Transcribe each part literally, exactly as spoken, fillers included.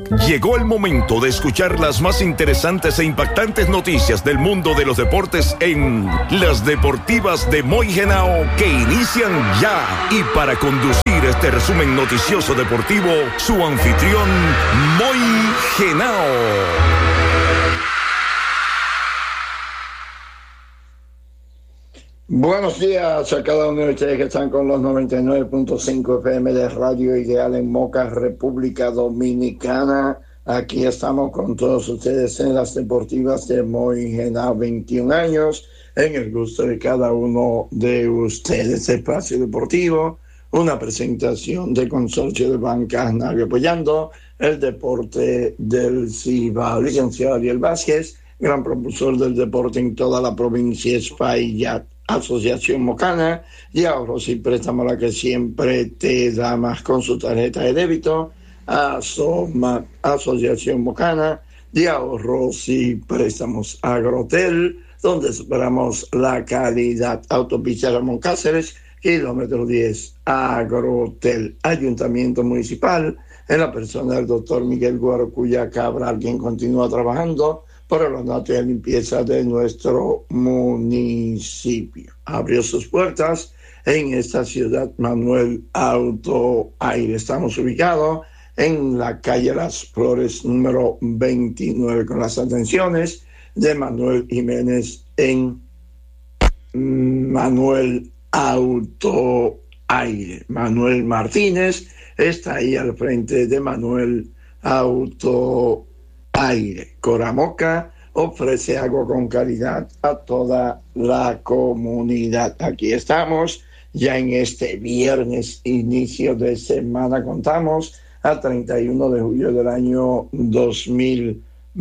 Llegó el momento de escuchar las más interesantes e impactantes noticias del mundo de los deportes en Las Deportivas de Moy Henao, que inician ya. Y para conducir este resumen noticioso deportivo, su anfitrión, Moy Henao. Buenos días a cada uno de ustedes que están con los noventa y nueve punto cinco F M de Radio Ideal en Moca, República Dominicana. Aquí estamos con todos ustedes en Las Deportivas de Moy Henao, veintiún años, en el gusto de cada uno de ustedes. Espacio Deportivo, una presentación de Consorcio de Bancas Navio, apoyando el deporte del Cibao. Licenciado Ariel Vázquez, gran propulsor del deporte en toda la provincia de Espaillat. Asociación Mocana de ahorros y préstamos, la que siempre te da más con su tarjeta de débito. Asoma, Asociación Mocana de ahorros y préstamos. Agrotel, donde superamos la calidad. Autopista Ramón Cáceres, kilómetro diez. Agrotel. Ayuntamiento Municipal, en la persona del doctor Miguel Guarocuya Cabral, quien continúa trabajando por el ornato y la limpieza de nuestro municipio. Abrió sus puertas en esta ciudad Manuel Auto Aire. Estamos ubicados en la calle Las Flores número veintinueve, con las atenciones de Manuel Jiménez en Manuel Auto Aire. Manuel Martínez está ahí al frente de Manuel Auto Aire. Coramoca ofrece agua con calidad a toda la comunidad. Aquí estamos ya en este viernes, inicio de semana. Contamos a treinta y uno de julio del año dos mil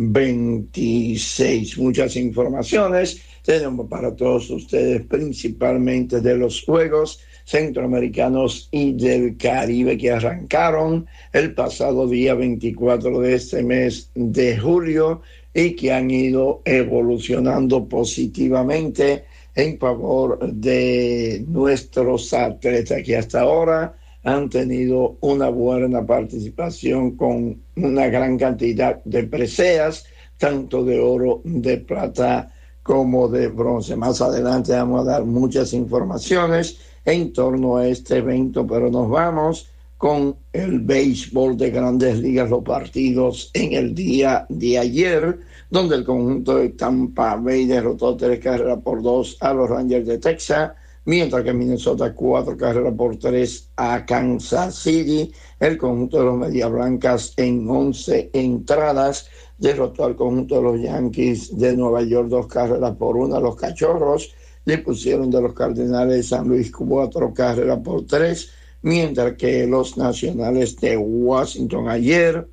veintiséis. Muchas informaciones tenemos para todos ustedes, principalmente de los Juegos Centroamericanos y del Caribe, que arrancaron el pasado día veinticuatro de este mes de julio y que han ido evolucionando positivamente en favor de nuestros atletas, que hasta ahora han tenido una buena participación con una gran cantidad de preseas, tanto de oro, de plata como de bronce. Más adelante vamos a dar muchas informaciones en torno a este evento, pero nos vamos con el béisbol de Grandes Ligas, los partidos en el día de ayer, donde el conjunto de Tampa Bay derrotó tres carreras por dos a los Rangers de Texas, mientras que Minnesota cuatro carreras por tres a Kansas City. El conjunto de los Medias Blancas en once entradas derrotó al conjunto de los Yankees de Nueva York dos carreras por una. Los Cachorros le pusieron de los Cardenales de San Luis cuatro carreras por tres, mientras que los Nacionales de Washington ayer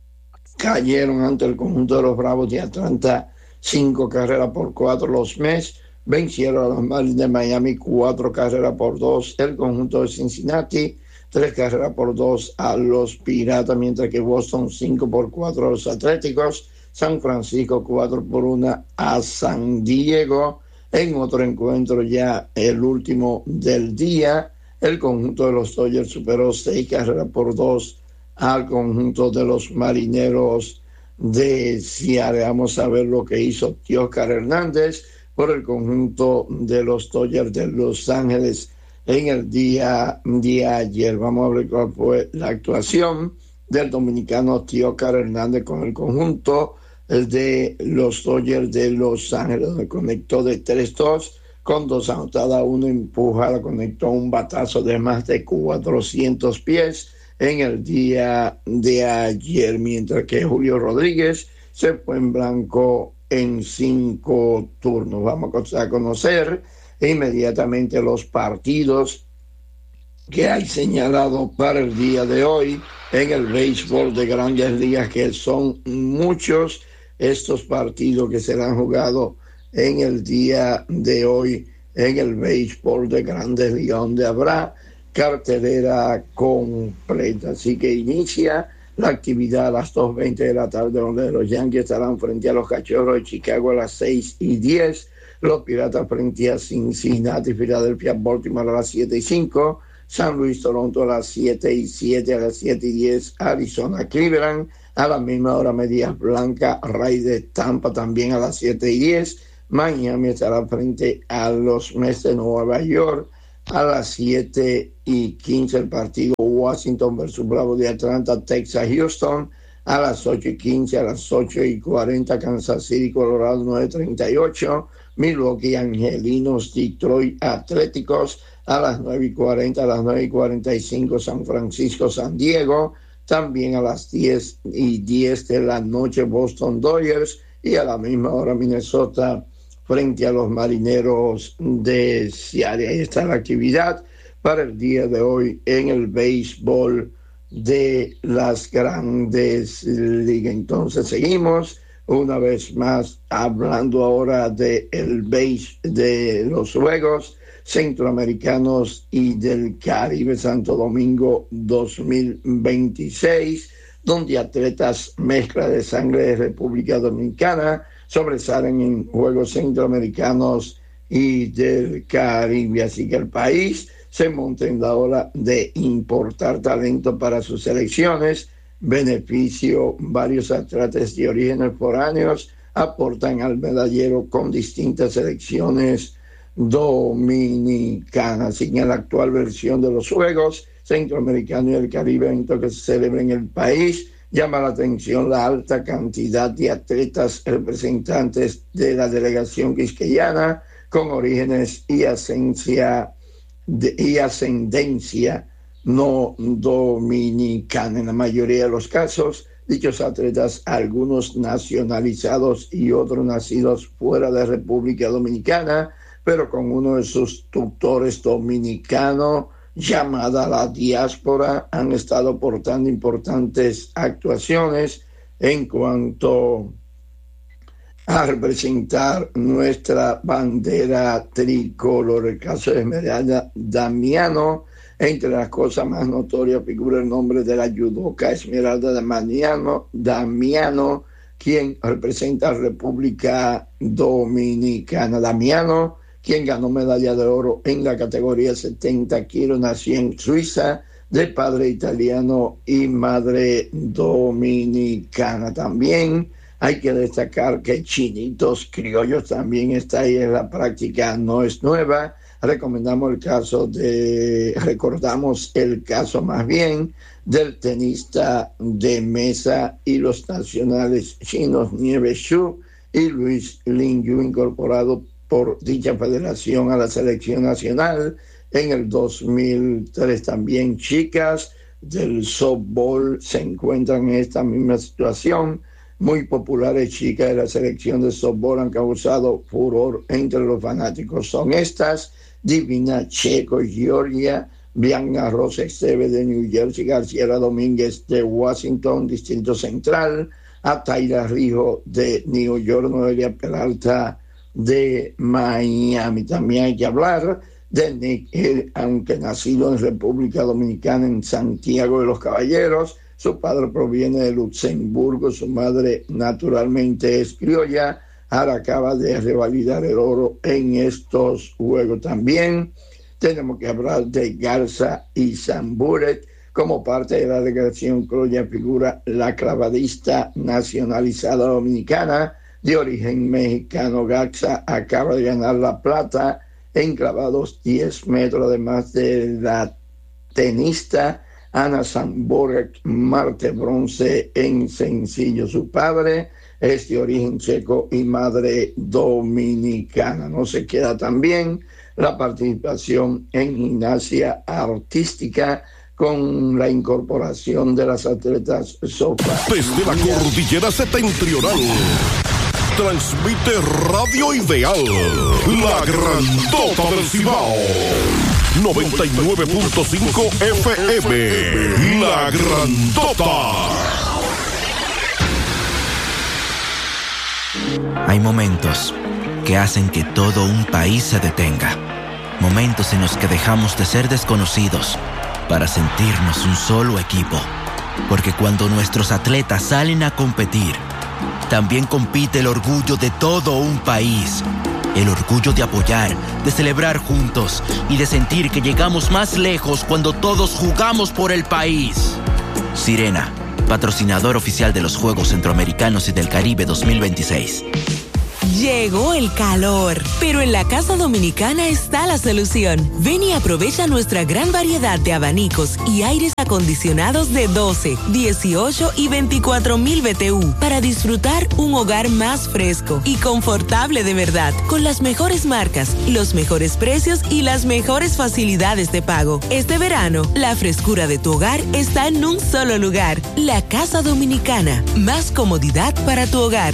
cayeron ante el conjunto de los Bravos de Atlanta cinco carreras por cuatro. Los Mets vencieron a los Marlins de Miami cuatro carreras por dos. El conjunto de Cincinnati tres carreras por dos a los Piratas, mientras que Boston cinco por cuatro a los Atléticos. San Francisco cuatro por una a San Diego. En otro encuentro, ya el último del día, el conjunto de los Dodgers superó seis carreras por dos al conjunto de los Marineros de Seattle. Vamos a ver lo que hizo Teóscar Hernández por el conjunto de los Dodgers de Los Ángeles en el día de ayer. Vamos a ver cuál fue la actuación del dominicano Teóscar Hernández con el conjunto de los Dodgers de Los Ángeles, donde conectó de tres dos con dos anotadas, uno empujada, conectó un batazo de más de cuatrocientos pies en el día de ayer, mientras que Julio Rodríguez se fue en blanco en cinco turnos. Vamos a conocer inmediatamente los partidos que hay señalado para el día de hoy en el béisbol de Grandes Ligas, que son muchos estos partidos que serán jugados en el día de hoy en el béisbol de Grandes Ligas, donde habrá cartelera completa. Así que inicia la actividad a las dos veinte de la tarde, donde los Yankees estarán frente a los Cachorros de Chicago a las seis y diez, los Piratas frente a Cincinnati, Filadelfia, Baltimore a las siete y cinco, San Luis, Toronto a las siete y siete, a las siete y diez, Arizona, Cleveland A la misma hora, Medias Blancas, Rays de Tampa también a las siete y diez. Miami estará frente a los Mets de Nueva York a las siete y quince. El partido Washington versus Bravos de Atlanta, Texas, Houston a las ocho y quince. A las ocho y cuarenta, Kansas City, Colorado, nueve treinta y ocho. Milwaukee Angelinos, Detroit Atléticos a las nueve y cuarenta. A las nueve y cuarenta y cinco, San Francisco, San Diego. También a las diez y diez de la noche, Boston Dodgers. Y a la misma hora, Minnesota frente a los Marineros de Seattle. Ahí está la actividad para el día de hoy en el béisbol de las Grandes Ligas. Entonces seguimos una vez más hablando ahora de el béis de los Juegos Centroamericanos y del Caribe Santo Domingo dos mil veintiséis, donde atletas mezcla de sangre de República Dominicana sobresalen en Juegos Centroamericanos y del Caribe. Así que el país se monta en la hora de importar talento para sus selecciones. Beneficio, varios atletas de orígenes foráneos aportan al medallero con distintas selecciones dominicanas. Así que en la actual versión de los Juegos Centroamericanos y del Caribe, evento que se celebra en el país, llama la atención la alta cantidad de atletas representantes de la delegación quisqueyana con orígenes y, asencia de, y ascendencia no dominicana. En la mayoría de los casos, dichos atletas, algunos nacionalizados y otros nacidos fuera de República Dominicana, pero con uno de sus tutores dominicanos, llamada la diáspora, han estado aportando importantes actuaciones en cuanto a representar nuestra bandera tricolor. El caso de Esmeralda Damiano, entre las cosas más notorias figura el nombre de la judoka Esmeralda Damiano, Damiano, quien representa a la República Dominicana. Damiano, quien ganó medalla de oro en la categoría setenta kilos, nació en Suiza, de padre italiano y madre dominicana. También hay que destacar que Chinitos Criollos también está ahí en la práctica, no es nueva. Recomendamos el caso de, recordamos el caso más bien del tenista de mesa y los nacionales chinos Nieves Xu y Luis Lingyu, incorporado por dicha federación a la selección nacional en el dos mil tres. También chicas del softball se encuentran en esta misma situación. Muy populares chicas de la selección de softball han causado furor entre los fanáticos. Son estas: Divina Checo, Georgia; Bianca Rosa Esteve de New Jersey; Garciela Domínguez de Washington, Distrito Central; Ataira Rijo de New York; Noelia Peralta de Miami. También hay que hablar de Nick Hill, aunque nacido en República Dominicana, en Santiago de los Caballeros. Su padre proviene de Luxemburgo, su madre naturalmente es criolla. Ahora acaba de revalidar el oro en estos Juegos. También tenemos que hablar de Garza y Samburet. Como parte de la delegación criolla figura la clavadista nacionalizada dominicana de origen mexicano. Garza acaba de ganar la plata en clavados diez metros, además de la tenista Ana Samburet, Marte bronce en sencillo. Su padre es de origen checo y madre dominicana. No se queda también la participación en gimnasia artística con la incorporación de las atletas Sofa. Desde la cordillera septentrional transmite Radio Ideal, la grandota del Cibao, noventa y nueve punto cinco F M, la grandota. Hay momentos que hacen que todo un país se detenga. Momentos en los que dejamos de ser desconocidos para sentirnos un solo equipo. Porque cuando nuestros atletas salen a competir, también compite el orgullo de todo un país. El orgullo de apoyar, de celebrar juntos y de sentir que llegamos más lejos cuando todos jugamos por el país. Sirena, patrocinador oficial de los Juegos Centroamericanos y del Caribe dos mil veintiséis. Llegó el calor, pero en la Casa Dominicana está la solución. Ven y aprovecha nuestra gran variedad de abanicos y aires acondicionados de doce, dieciocho y veinticuatro mil B T U para disfrutar un hogar más fresco y confortable de verdad, con las mejores marcas, los mejores precios y las mejores facilidades de pago. Este verano, la frescura de tu hogar está en un solo lugar. La Casa Dominicana, más comodidad para tu hogar.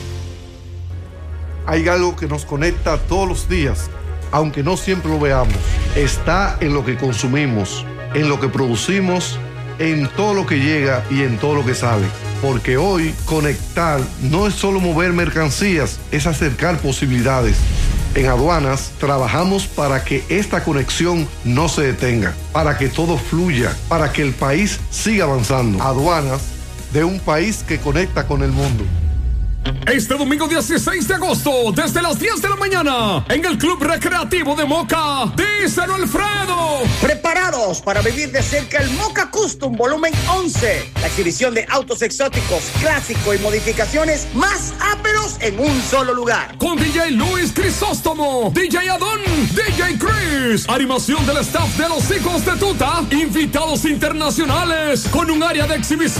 Hay algo que nos conecta todos los días, aunque no siempre lo veamos. Está en lo que consumimos, en lo que producimos, en todo lo que llega y en todo lo que sale. Porque hoy conectar no es solo mover mercancías, es acercar posibilidades. En Aduanas trabajamos para que esta conexión no se detenga, para que todo fluya, para que el país siga avanzando. Aduanas, de un país que conecta con el mundo. Este domingo dieciséis de agosto, desde las diez de la mañana, en el Club Recreativo de Moca, díselo Alfredo. Preparados para vivir de cerca el Moca Custom Volumen once, la exhibición de autos exóticos, clásicos y modificaciones más áperos en un solo lugar. Con D J Luis Crisóstomo, D J Adón, D J Chris, animación del staff de los Hijos de Tuta, invitados internacionales, con un área de exhibición